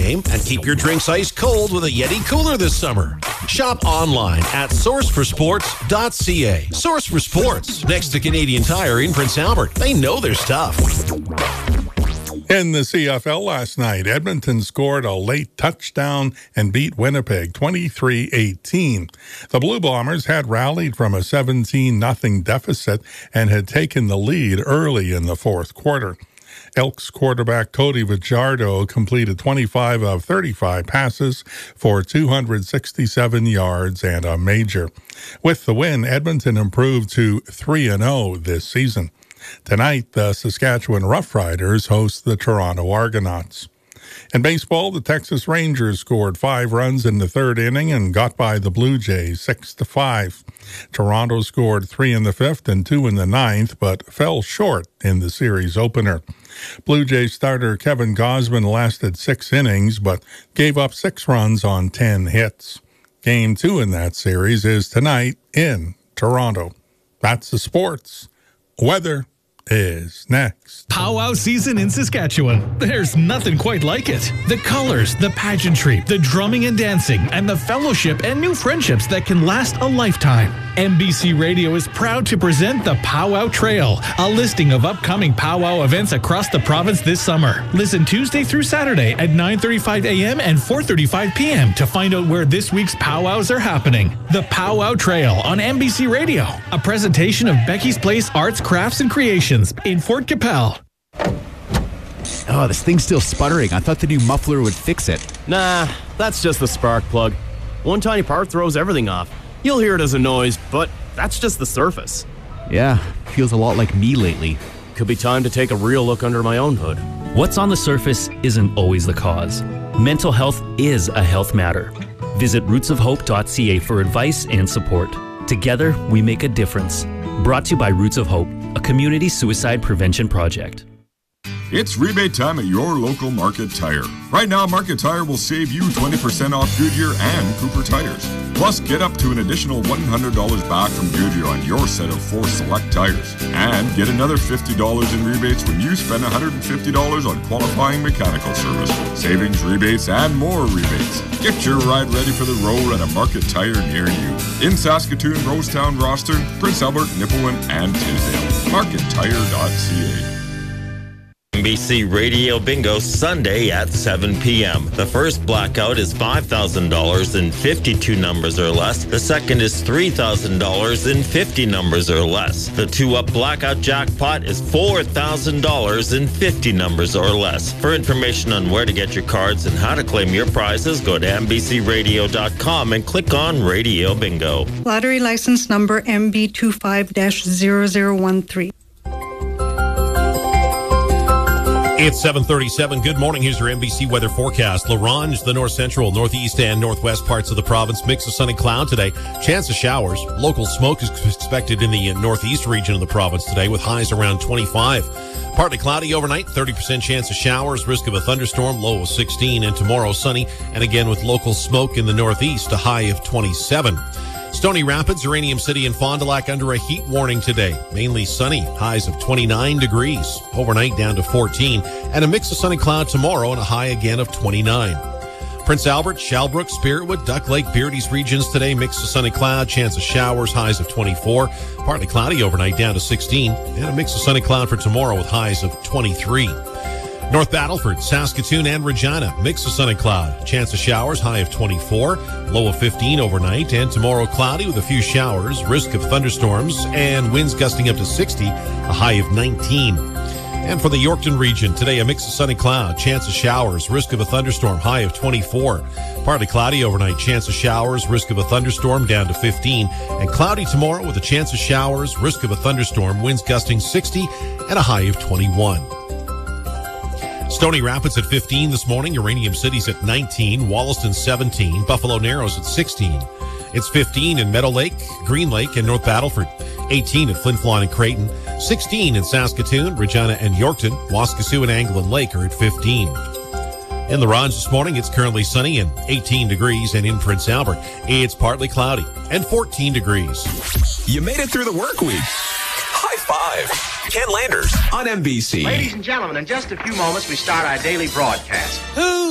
game and keep your drinks ice cold with a Yeti cooler this summer. Shop online at sourceforsports.ca. Source for Sports, next to Canadian Tire in Prince Albert. They know their stuff. In the CFL last night, Edmonton scored a late touchdown and beat Winnipeg 23-18. The Blue Bombers had rallied from a 17-0 deficit and had taken the lead early in the fourth quarter. Elks quarterback Cody Fajardo completed 25 of 35 passes for 267 yards and a major. With the win, Edmonton improved to 3-0 this season. Tonight, the Saskatchewan Roughriders host the Toronto Argonauts. In baseball, the Texas Rangers scored 5 runs in the third inning and got by the Blue Jays 6-5. Toronto scored 3 in the fifth and 2 in the ninth, but fell short in the series opener. Blue Jays starter Kevin Gausman lasted 6 innings, but gave up 6 runs on 10 hits. Game 2 in that series is tonight in Toronto. That's the sports. Weather is next. Powwow season in Saskatchewan. There's nothing quite like it. The colors, the pageantry, the drumming and dancing, and the fellowship and new friendships that can last a lifetime. MBC Radio is proud to present the Powwow Trail, a listing of upcoming powwow events across the province this summer. Listen Tuesday through Saturday at 9:35 a.m. and 4:35 p.m. to find out where this week's powwows are happening. The Powwow Trail on MBC Radio, a presentation of Becky's Place Arts, Crafts, and Creations in Fort Capel. Oh, this thing's still sputtering. I thought the new muffler would fix it. Nah, that's just the spark plug. One tiny part throws everything off. You'll hear it as a noise, but that's just the surface. Yeah, feels a lot like me lately. Could be time to take a real look under my own hood. What's on the surface isn't always the cause. Mental health is a health matter. Visit rootsofhope.ca for advice and support. Together, we make a difference. Brought to you by Roots of Hope, a community suicide prevention project. It's rebate time at your local Market Tire. Right now, Market Tire will save you 20% off Goodyear and Cooper tires. Plus, get up to an additional $100 back from Goodyear on your set of 4 select tires. And get another $50 in rebates when you spend $150 on qualifying mechanical service. Savings, rebates, and more rebates. Get your ride ready for the road at a Market Tire near you. In Saskatoon, Rosetown, Rosthern, Prince Albert, Nipawin, and Tisdale. MarketTire.ca. NBC Radio Bingo Sunday at 7 p.m. The first blackout is $5,000 in 52 numbers or less. The second is $3,000 in 50 numbers or less. The 2-up blackout jackpot is $4,000 in 50 numbers or less. For information on where to get your cards and how to claim your prizes, go to NBCRadio.com and click on Radio Bingo. Lottery license number MB25-0013. It's 7:37. Good morning. Here's your NBC weather forecast. La Ronge, the north central, northeast, and northwest parts of the province. Mix of sun and cloud today. Chance of showers. Local smoke is expected in the northeast region of the province today with highs around 25. Partly cloudy overnight, 30% chance of showers, risk of a thunderstorm, low of 16. And tomorrow sunny, and again with local smoke in the northeast, a high of 27. Stony Rapids, Uranium City, and Fond du Lac under a heat warning today. Mainly sunny, highs of 29 degrees. Overnight down to 14. And a mix of sun and cloud tomorrow and a high again of 29. Prince Albert, Shalbrook, Spiritwood, Duck Lake, Beardy's regions today. Mix of sun and cloud, chance of showers, highs of 24. Partly cloudy overnight down to 16. And a mix of sun and cloud for tomorrow with highs of 23. North Battleford, Saskatoon, and Regina. Mix of sun and cloud. Chance of showers, high of 24. Low of 15 overnight. And tomorrow cloudy with a few showers. Risk of thunderstorms and winds gusting up to 60. A high of 19. And for the Yorkton region, today a mix of sun and cloud. Chance of showers. Risk of a thunderstorm. High of 24. Partly cloudy overnight. Chance of showers. Risk of a thunderstorm down to 15. And cloudy tomorrow with a chance of showers. Risk of a thunderstorm. Winds gusting 60. And a high of 21. Stony Rapids at 15 this morning. Uranium City's at 19. Wollaston 17. Buffalo Narrows at 16. It's 15 in Meadow Lake, Green Lake, and North Battleford. 18 at Flin Flon and Creighton. 16 in Saskatoon, Regina, and Yorkton. Waskesiu and Anglin Lake are at 15. In La Ronge this morning, it's currently sunny and 18 degrees, and in Prince Albert, it's partly cloudy and 14 degrees. You made it through the work week. High five. Ken Landers on NBC. Ladies and gentlemen, in just a few moments, we start our daily broadcast. Who